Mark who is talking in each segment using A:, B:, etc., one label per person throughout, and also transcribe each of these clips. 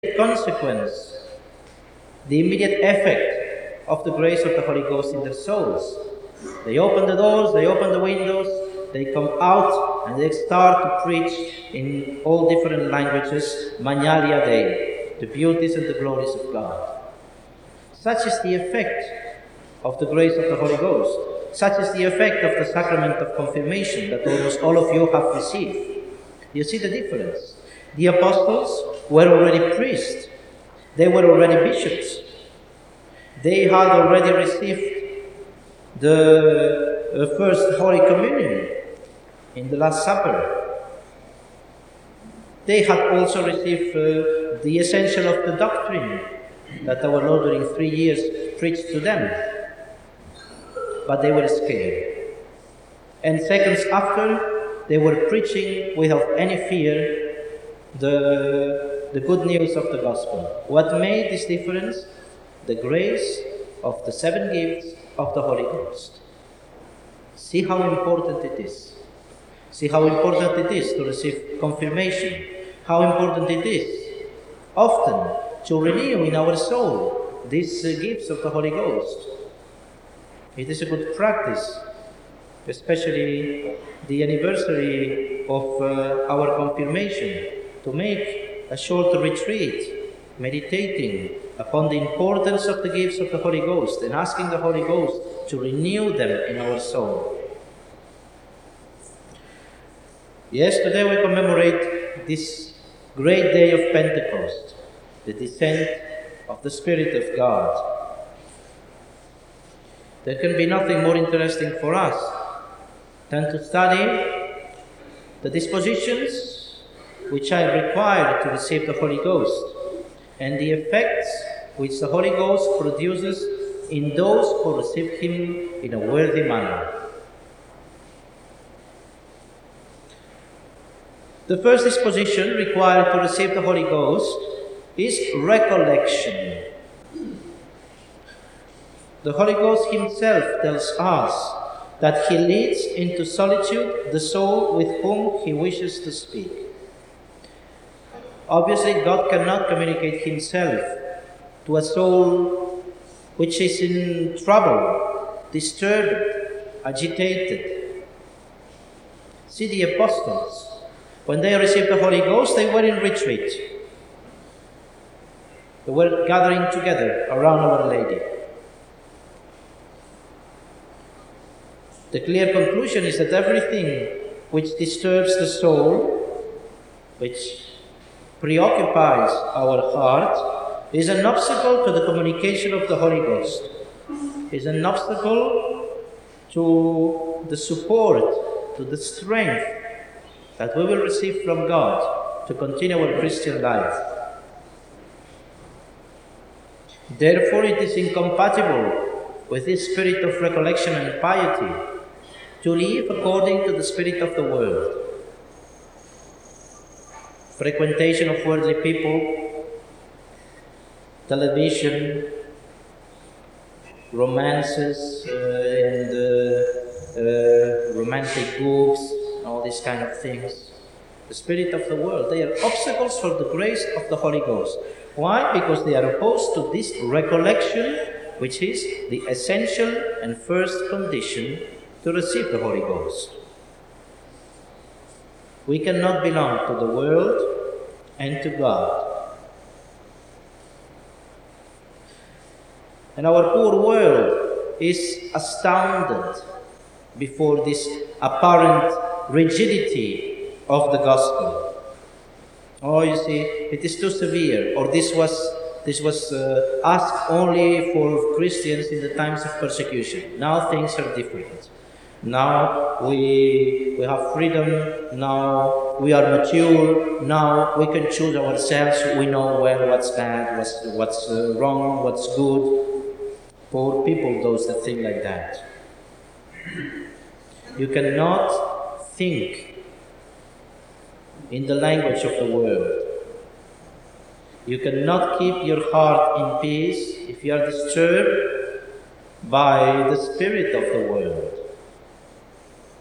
A: consequence, the immediate effect of the grace of the Holy Ghost in their souls. They open the doors, they open the windows, they come out and they start to preach in all different languages, Magnalia Dei, the beauties and the glories of God. Such is the effect of the grace of the Holy Ghost. Such is the effect of the sacrament of confirmation that almost all of you have received. You see the difference? The apostles were already priests. They were already bishops. They had already received the first Holy Communion in the Last Supper. They had also received the essential of the doctrine that our Lord during 3 years preached to them. But they were scared. And seconds after, they were preaching without any fear the good news of the gospel. What made this difference? The grace of the 7 gifts of the Holy Ghost. See how important it is. See how important it is to receive confirmation. How important it is often to renew in our soul these gifts of the Holy Ghost. It is a good practice, especially the anniversary of our confirmation, to make a short retreat, meditating upon the importance of the gifts of the Holy Ghost and asking the Holy Ghost to renew them in our soul. Yes, today we commemorate this great day of Pentecost, the descent of the Spirit of God. There can be nothing more interesting for us than to study the dispositions which are required to receive the Holy Ghost and the effects which the Holy Ghost produces in those who receive Him in a worthy manner. The first disposition required to receive the Holy Ghost is recollection. The Holy Ghost Himself tells us that He leads into solitude the soul with whom He wishes to speak. Obviously, God cannot communicate Himself to a soul which is in trouble, disturbed, agitated. See the apostles. When they received the Holy Ghost, they were in retreat. They were gathering together around Our Lady. The clear conclusion is that everything which disturbs the soul, which preoccupies our heart, is an obstacle to the communication of the Holy Ghost, is an obstacle to the support, to the strength that we will receive from God to continue our Christian life. Therefore, it is incompatible with this spirit of recollection and piety to live according to the spirit of the world. Frequentation of worldly people, television, romances, and romantic books, all these kind of things. The spirit of the world, they are obstacles for the grace of the Holy Ghost. Why? Because they are opposed to this recollection, which is the essential and first condition to receive the Holy Ghost. We cannot belong to the world and to God. And our poor world is astounded before this apparent rigidity of the gospel. Oh, you see, it is too severe, or this was asked only for Christians in the times of persecution. Now things are different. Now we have freedom, now we are mature, now we can choose ourselves, we know well what's bad, what's wrong, what's good. For people, those that think like that. You cannot think in the language of the world. You cannot keep your heart in peace if you are disturbed by the spirit of the world.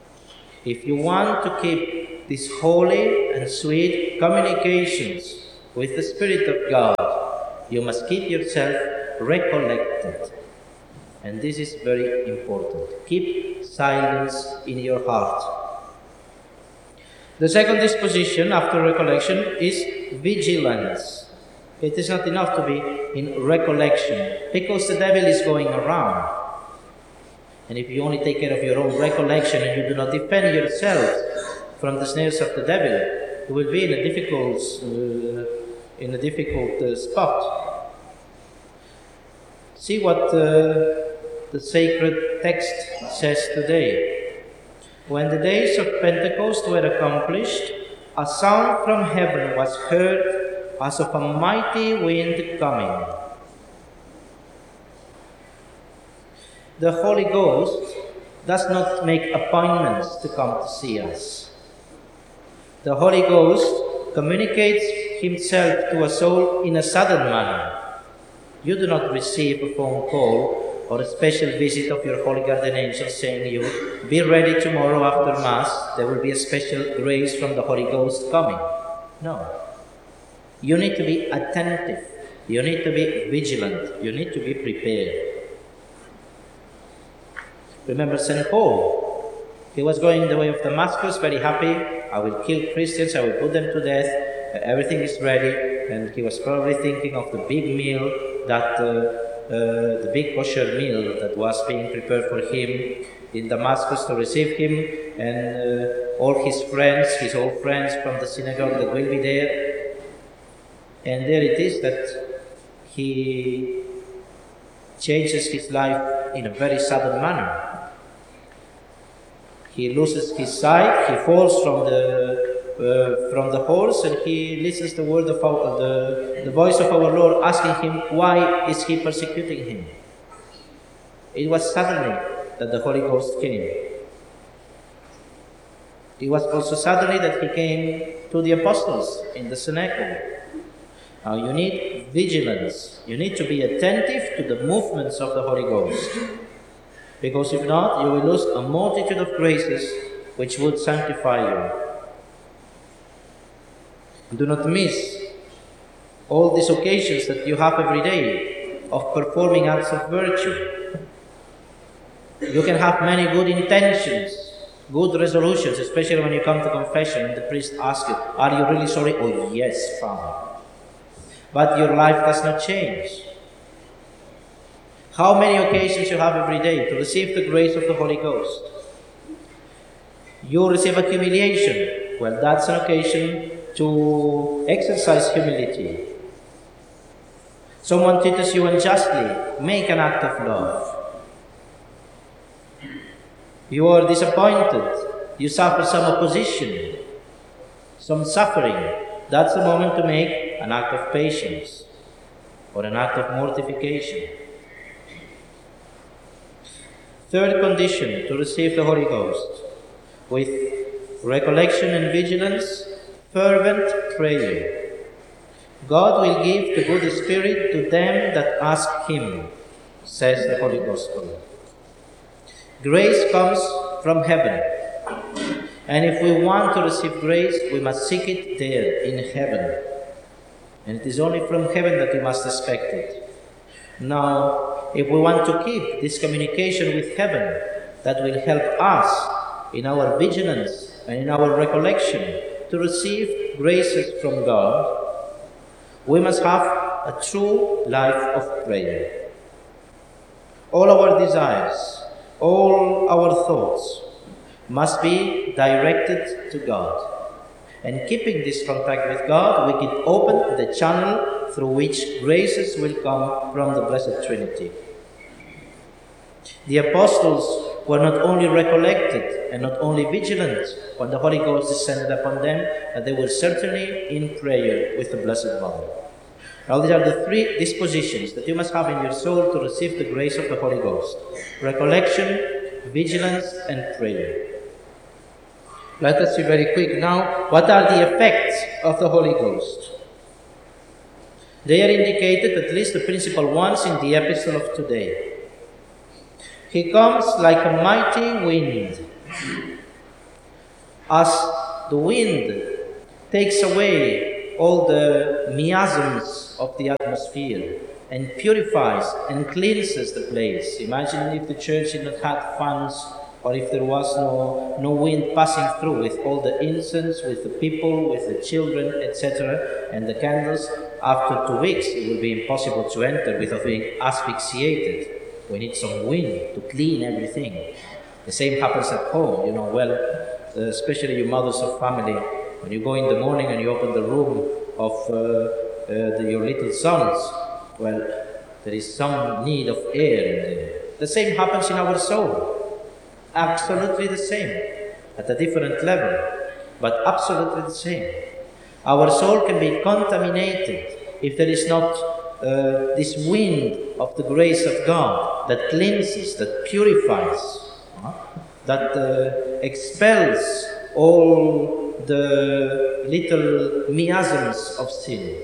A: If you want to keep these holy and sweet communications with the Spirit of God, you must keep yourself recollected. And this is very important. Keep silence in your heart. The second disposition after recollection is vigilance. It is not enough to be in recollection, because the devil is going around. And if you only take care of your own recollection and you do not defend yourself from the snares of the devil, you will be in a difficult spot. See what the sacred text says today. When the days of Pentecost were accomplished, a sound from heaven was heard as of a mighty wind coming. The Holy Ghost does not make appointments to come to see us. The Holy Ghost communicates himself to a soul in a sudden manner. You do not receive a phone call or a special visit of your holy guardian angel saying you, be ready tomorrow after Mass, there will be a special grace from the Holy Ghost coming. No. You need to be attentive. You need to be vigilant. You need to be prepared. Remember St. Paul. He was going the way of Damascus, very happy. I will kill Christians, I will put them to death. Everything is ready. And he was probably thinking of the big meal, the big kosher meal that was being prepared for him in Damascus to receive him. And all his friends, his old friends from the synagogue that will be there. And there it is that he changes his life in a very sudden manner. He loses his sight, he falls from the horse, and he listens to the voice of our Lord asking him, why is he persecuting him? It was suddenly that the Holy Ghost came. It was also suddenly that he came to the apostles in the cenacle. Now you need vigilance. You need to be attentive to the movements of the Holy Ghost. Because if not, you will lose a multitude of graces which would sanctify you. Do not miss all these occasions that you have every day of performing acts of virtue. You can have many good intentions, good resolutions, especially when you come to confession and the priest asks you, are you really sorry? Oh yes, Father. But your life does not change. How many occasions you have every day to receive the grace of the Holy Ghost? You receive a humiliation. Well, that's an occasion to exercise humility. Someone treats you unjustly. Make an act of love. You are disappointed. You suffer some opposition, some suffering. That's the moment to make an act of patience or an act of mortification. Third condition to receive the Holy Ghost, with recollection and vigilance, fervent prayer. God will give the good Spirit to them that ask Him, says the Holy Gospel. Grace comes from heaven, and if we want to receive grace, we must seek it there in heaven. And it is only from heaven that we must expect it. Now, if we want to keep this communication with heaven, that will help us in our vigilance and in our recollection to receive graces from God, we must have a true life of prayer. All our desires, all our thoughts must be directed to God. And keeping this contact with God, we can open the channel through which graces will come from the Blessed Trinity. The apostles were not only recollected and not only vigilant when the Holy Ghost descended upon them, but they were certainly in prayer with the Blessed Mother. Now these are the three dispositions that you must have in your soul to receive the grace of the Holy Ghost: recollection, vigilance, and prayer. Let us be very quick now. What are the effects of the Holy Ghost? They are indicated, at least the principal ones, in the epistle of today. He comes like a mighty wind. As the wind takes away all the miasms of the atmosphere and purifies and cleanses the place. Imagine if the church did not have fans, or if there was no wind passing through, with all the incense, with the people, with the children, etc., and the candles. After 2 weeks, it will be impossible to enter without being asphyxiated. We need some wind to clean everything. The same happens at home, especially you mothers of family. When you go in the morning and you open the room of your little sons, well, there is some need of air in there. The same happens in our soul. Absolutely the same. At a different level, but absolutely the same. Our soul can be contaminated if there is not this wind of the grace of God that cleanses, that purifies, that expels all the little miasms of sin.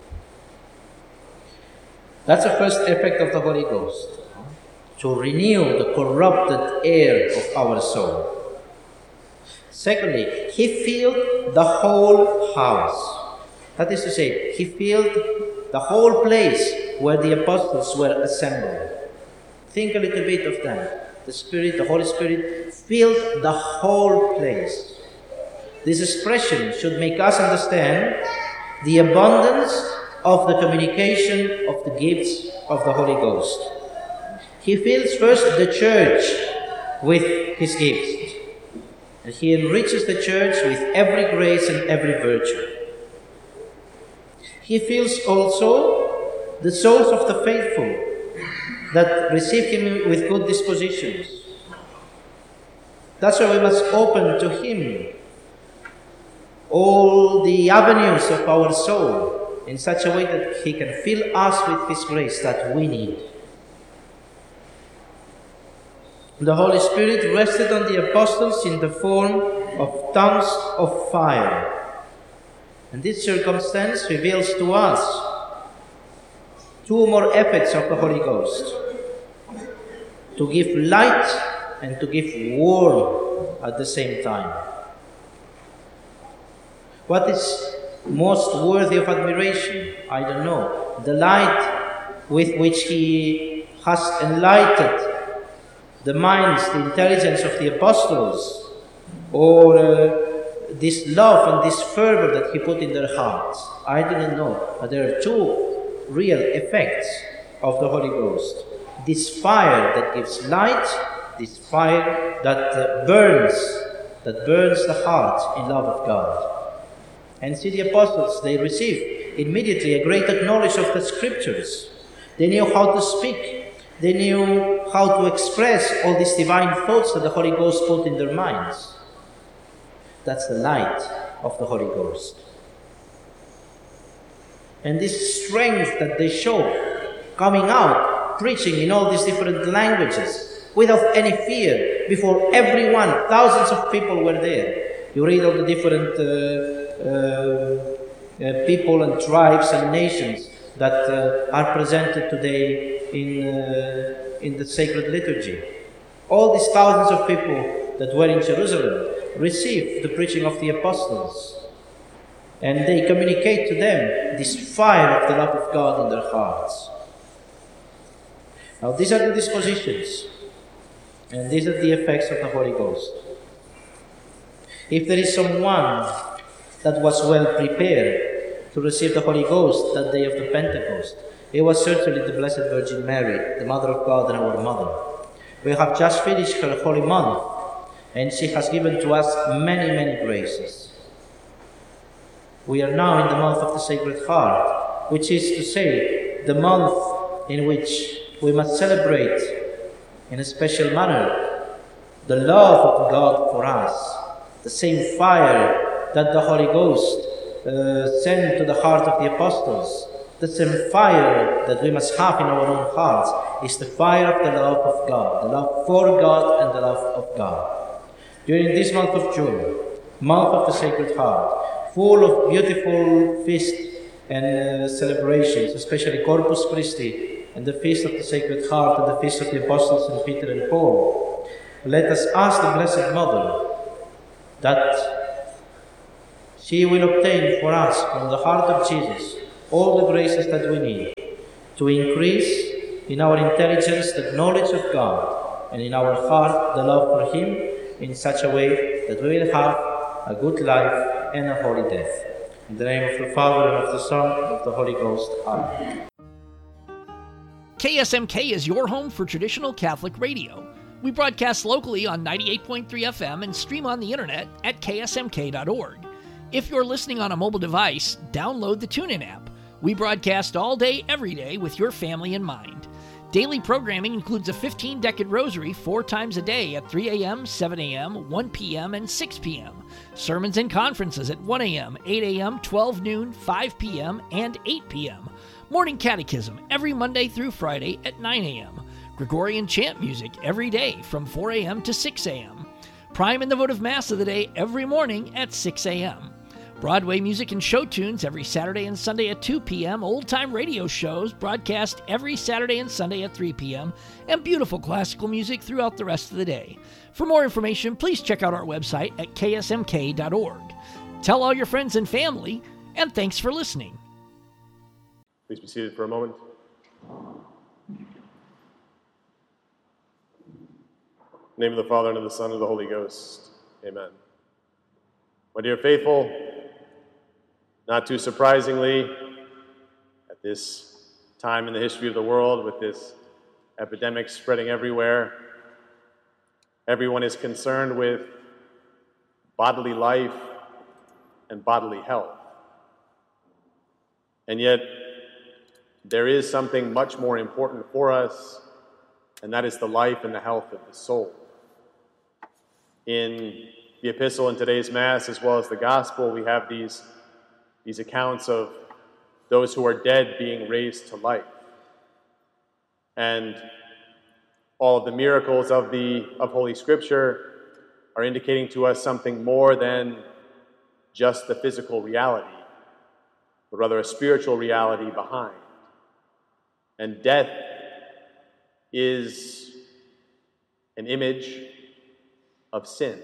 A: That's the first effect of the Holy Ghost, to renew the corrupted air of our soul. Secondly, he filled the whole house. That is to say, he filled the whole place where the apostles were assembled. Think a little bit of that. The Holy Spirit filled the whole place. This expression should make us understand the abundance of the communication of the gifts of the Holy Ghost. He fills first the church with his gifts, and he enriches the church with every grace and every virtue. He fills also the souls of the faithful that receive him with good dispositions. That's why we must open to him all the avenues of our soul in such a way that he can fill us with his grace that we need. The Holy Spirit rested on the apostles in the form of tongues of fire. And this circumstance reveals to us two more effects of the Holy Ghost: to give light and to give warmth at the same time. What is most worthy of admiration? I don't know. The light with which he has enlightened the minds, the intelligence of the apostles, or this love and this fervor that he put in their hearts. I didn't know. But there are two real effects of the Holy Ghost. This fire that gives light, this fire that burns the heart in love of God. And see, the apostles, they received immediately a greater knowledge of the Scriptures. They knew how to speak. They knew how to express all these divine thoughts that the Holy Ghost put in their minds. That's the light of the Holy Ghost. And this strength that they show, coming out, preaching in all these different languages, without any fear, before everyone, thousands of people were there. You read all the different people and tribes and nations that are presented today in the sacred liturgy. All these thousands of people that were in Jerusalem received the preaching of the apostles, and they communicate to them this fire of the love of God in their hearts. Now, these are the dispositions, and these are the effects of the Holy Ghost. If there is someone that was well prepared to receive the Holy Ghost that day of the Pentecost, it was certainly the Blessed Virgin Mary, the Mother of God and our Mother. We have just finished her holy month, and she has given to us many, many graces. We are now in the month of the Sacred Heart, which is to say, the month in which we must celebrate in a special manner the love of God for us, the same fire that the Holy Ghost sent to the heart of the apostles. The same fire that we must have in our own hearts is the fire of the love of God, the love for God and the love of God. During this month of June, month of the Sacred Heart, full of beautiful feasts and celebrations, especially Corpus Christi and the Feast of the Sacred Heart and the Feast of the Apostles St. Peter and Paul, let us ask the Blessed Mother that she will obtain for us from the heart of Jesus all the graces that we need to increase in our intelligence the knowledge of God, and in our heart the love for Him, in such a way that we will have a good life and a holy death. In the name of the Father, and of the Son, and of the Holy Ghost. Amen.
B: KSMK is your home for traditional Catholic radio. We broadcast locally on 98.3 FM and stream on the internet at ksmk.org. If you're listening on a mobile device, download the TuneIn app. We broadcast all day, every day, with your family in mind. Daily programming includes a 15-decade rosary 4 times a day at 3 a.m., 7 a.m., 1 p.m., and 6 p.m. Sermons and conferences at 1 a.m., 8 a.m., 12 noon, 5 p.m., and 8 p.m. Morning catechism every Monday through Friday at 9 a.m. Gregorian chant music every day from 4 a.m. to 6 a.m. Prime and the votive Mass of the day every morning at 6 a.m. Broadway music and show tunes every Saturday and Sunday at 2 p.m., old-time radio shows broadcast every Saturday and Sunday at 3 p.m., and beautiful classical music throughout the rest of the day. For more information, please check out our website at ksmk.org. Tell all your friends and family, and thanks for listening.
C: Please be seated for a moment. In the name of the Father, and of the Son, and of the Holy Ghost. Amen. My dear faithful, not too surprisingly, at this time in the history of the world, with this epidemic spreading everywhere, everyone is concerned with bodily life and bodily health. And yet, there is something much more important for us, and that is the life and the health of the soul. In the epistle in today's Mass, as well as the Gospel, we have these accounts of those who are dead being raised to life. And all of the miracles of Holy Scripture are indicating to us something more than just the physical reality, but rather a spiritual reality behind. And death is an image of sin.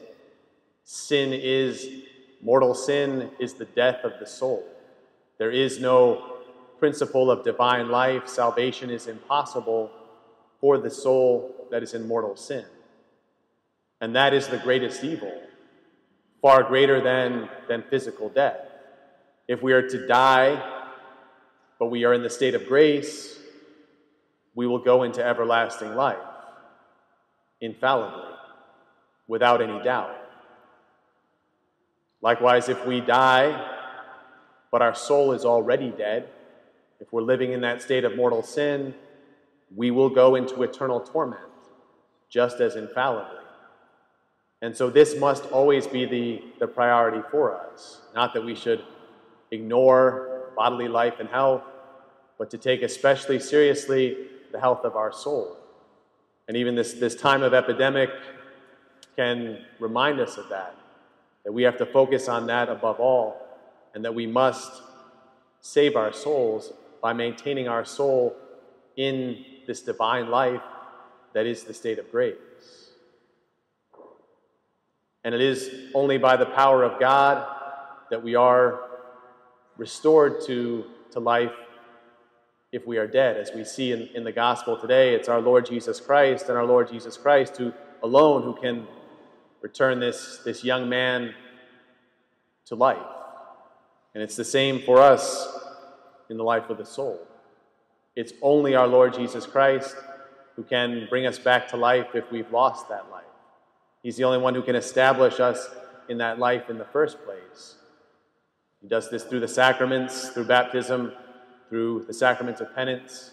C: Mortal sin is the death of the soul. There is no principle of divine life. Salvation is impossible for the soul that is in mortal sin. And that is the greatest evil, far greater than physical death. If we are to die, but we are in the state of grace, we will go into everlasting life, infallibly, without any doubt. Likewise, if we die, but our soul is already dead, if we're living in that state of mortal sin, we will go into eternal torment, just as infallibly. And so this must always be the priority for us. Not that we should ignore bodily life and health, but to take especially seriously the health of our soul. And even this time of epidemic can remind us of that we have to focus on that above all, and that we must save our souls by maintaining our soul in this divine life that is the state of grace. And it is only by the power of God that we are restored to life if we are dead. As we see in the gospel today, it's our Lord Jesus Christ, and our Lord Jesus Christ who can return this young man to life. And it's the same for us in the life of the soul. It's only our Lord Jesus Christ who can bring us back to life if we've lost that life. He's the only one who can establish us in that life in the first place. He does this through the sacraments, through baptism, through the sacraments of penance.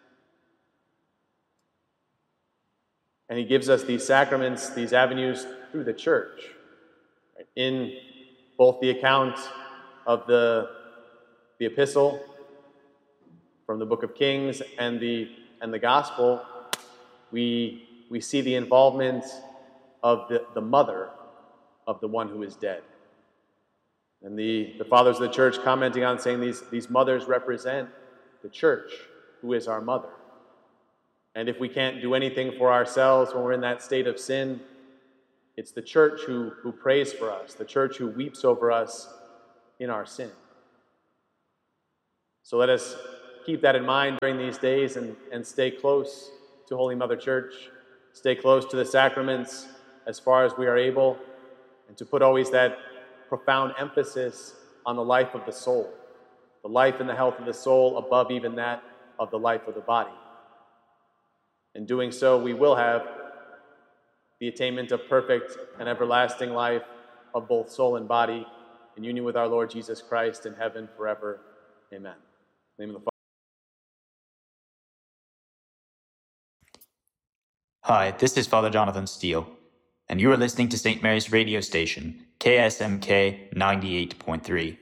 C: And he gives us these sacraments, these avenues through the church. In both the account of the epistle from the book of Kings and the gospel, we see the involvement of the mother of the one who is dead. And the fathers of the church commenting on saying these mothers represent the church, who is our mother. And if we can't do anything for ourselves when we're in that state of sin, it's the church who prays for us, the church who weeps over us in our sin. So let us keep that in mind during these days and stay close to Holy Mother Church, stay close to the sacraments as far as we are able, and to put always that profound emphasis on the life of the soul, the life and the health of the soul above even that of the life of the body. In doing so, we will have the attainment of perfect and everlasting life of both soul and body in union with our Lord Jesus Christ in heaven forever. Amen. In the name of the Father.
D: Hi, this is Father Jonathan Steele, and you are listening to St. Mary's radio station, KSMK 98.3.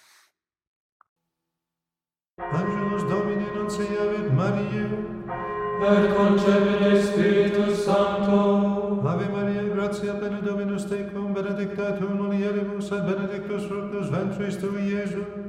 E: Angelus Domini nunciavit Mariae,
F: et concepit Spiritus Sancto.
E: Ave Maria, gratia plena Dominus tecum, benedicta tu mulieribus, et benedictus fructus ventris tui, Iesus.